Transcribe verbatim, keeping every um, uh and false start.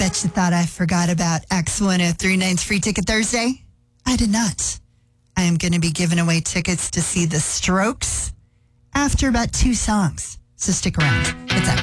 Bet you thought I forgot about X one oh three nine's Free Ticket Thursday. I did not. I am going to be giving away tickets to see The Strokes after about two songs. So stick around. It's X.